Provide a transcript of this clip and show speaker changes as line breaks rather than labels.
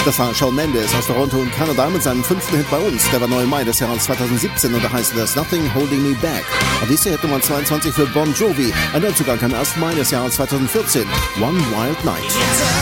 Das war Shawn Mendes aus Toronto und Kanada mit seinem 5. Hit bei uns. Der war neu im Mai des Jahres 2017 und da heißt das Nothing Holding Me Back. Und dies hier Hit Nummer 22 für Bon Jovi. Ein Neuzugang am 1. Mai des Jahres 2014. One Wild Night.